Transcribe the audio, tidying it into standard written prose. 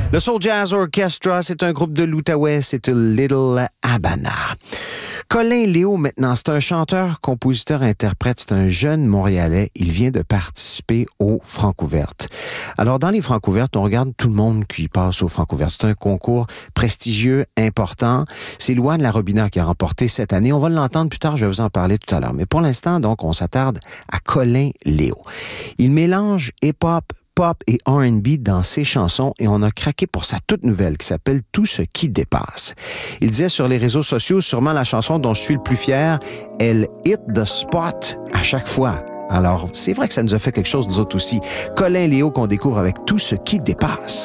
Le Soul Jazz Orchestra, c'est un groupe de l'Outaouais, c'est Little Habana. Colin Léo, maintenant, c'est un chanteur, compositeur, interprète, c'est un jeune Montréalais. Il vient de participer aux Francouvertes. Alors, dans les Francouvertes, on regarde tout le monde qui passe aux Francouvertes. C'est un concours prestigieux, important. C'est Louane Larobina qui a remporté cette année. On va l'entendre plus tard, je vais vous en parler tout à l'heure. Mais pour l'instant, donc, on s'attarde à Colin Léo. Il mélange hip-hop, pop et R&B dans ses chansons et on a craqué pour sa toute nouvelle qui s'appelle « Tout ce qui dépasse ». Il disait sur les réseaux sociaux, sûrement la chanson dont je suis le plus fier, elle hit the spot à chaque fois. Alors, c'est vrai que ça nous a fait quelque chose, nous autres aussi. Colin Léo qu'on découvre avec « Tout ce qui dépasse ».